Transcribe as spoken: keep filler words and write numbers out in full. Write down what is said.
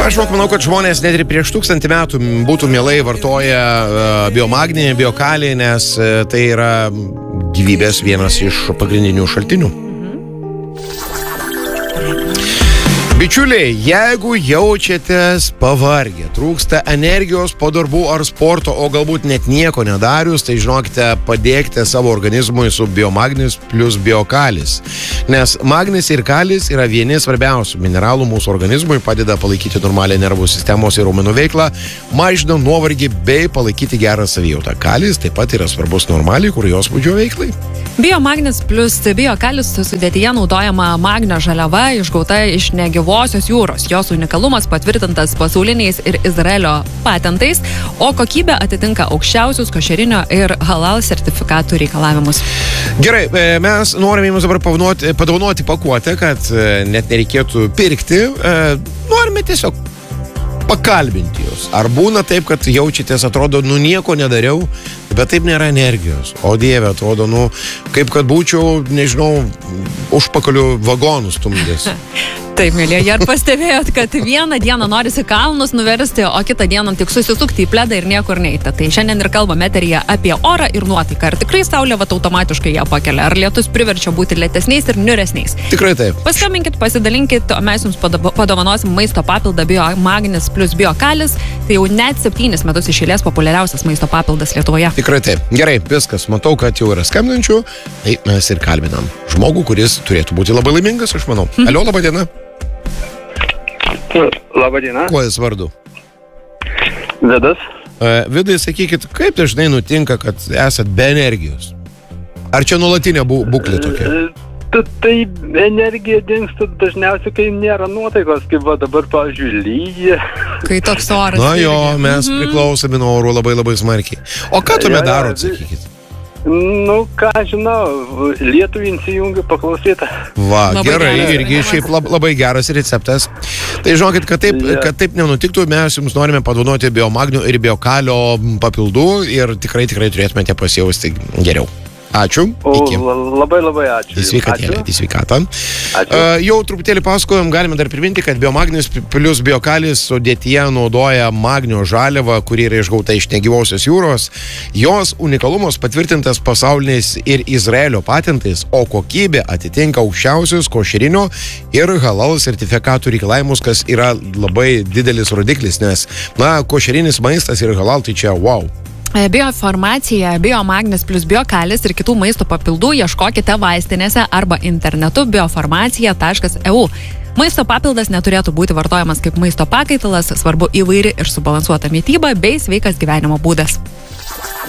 Aš manau, kad žmonės net ir prieš tūkstantį metų būtų mielai vartoję biomagnį, biokalį, nes tai yra gyvybės vienas iš pagrindinių šaltinių. Bičiuliai, jeigu jaučiatės pavargę, trūksta energijos po darbų ar sporto, o galbūt net nieko nedarius, tai žinokite, padėkite savo organizmui su biomagnis plus biokalis. Nes magnis ir kalis yra vieni svarbiausių mineralų mūsų organizmui, padeda palaikyti normalią nervų sistemos ir raumenų veiklą, mažina nuovargį bei palaikyti gerą savijautą. Kalis taip pat yra svarbus normaliai kraujospūdžio veiklai. Biomagnis plus biokalis sudėtyje naudojama magnio žaliava išgauta iš negyvosios jūros. Jos unikalumas patvirtintas pasauliniais ir Izraelio patentais, o kokybė atitinka aukščiausius košerinio ir halal sertifikatų reikalavimus. Gerai, mes norime jums dabar padovanoti pakuotę, kad net nereikėtų pirkti. Norime tiesiog pakalbinti jūs. Ar būna taip, kad jaučiatės, atrodo, nu nieko nedariau, bet taip nėra energijos. O Dieve, atrodo, nu, kaip kad būčiau, nežinau, užpakalių vagonų stumdęs. Taip, mėlyje, ar pastebėjot, kad vieną dieną norisi kalnus nuversti, o kitą dieną tik susisukti į pledą ir niekur neiti. Tai šiandien ir kalbame eteryje apie orą ir nuotaiką. Ar tikrai saulė vat automatiškai ją pakelia? Ar lietus priverčia būti lėtesniais ir niuresniais? Tikrai taip. Paskambinkit, pasidalinkit, o mes jums padovanosim maisto papildą biomagnis plus biokalis. Tai jau net septynis metus iš eilės populiariausias maisto papildas Lietuvoje. Tikrai taip. Gerai, viskas. Matau, kad jau yra skambinančių. Tai mes ir kalbinam žmogų, kuris turėtų būti labai laimingas, aš manau. Hmm. Alio, laba diena. Labą dieną. Kuo jis vardu? Vidas. Uh, Vidai, sakykit, kaip dažnai nutinka, kad esat be energijos? Ar čia nuolatinė bu būklė tokia? Tai, tai energija dingsta dažniausiai, kai nėra nuotaikos, kaip va dabar, pavyzdžiui, lyja. Kai toks oras. Na jo, mes mm-hmm. priklausome nuo oro labai labai smarkiai. O ką tuomet ja, darot, sakykit? Nu, ką žinau, lietuvį įsijungiu paklausyti. Va, labai gerai, gerai. irgi šiaip lab, labai geras receptas. Tai žinokit, kad taip, yeah. kad taip nenutiktų, mes jums norime padovanoti biomagnio ir biokalio papildų ir tikrai, tikrai turėtumėte pasijausti geriau. Ačiū. O, labai labai ačiū. Į sveikatėlę, į sveikatą. Uh, jau truputėlį pasakojom, galime dar priminti, kad biomagnis plus biokalis sudėtyje naudoja magnio žaliavą, kuri yra išgauta iš negyvosios jūros. Jos unikalumas patvirtintas pasauliniais ir Izraelio patentais, o kokybė atitinka aukščiausius košerinio ir halal sertifikatų reikalavimus, kas yra labai didelis rodiklis, nes, na, košerinis maistas ir halal, tai čia wow. Biofarmacija, biomagnis plus biokalis ir kitų maisto papildų ieškokite vaistinėse arba internetu biofarmacija taškas e u. Maisto papildas neturėtų būti vartojamas kaip maisto pakaitalas, svarbu įvairi ir subalansuota mityba bei sveikas gyvenimo būdas.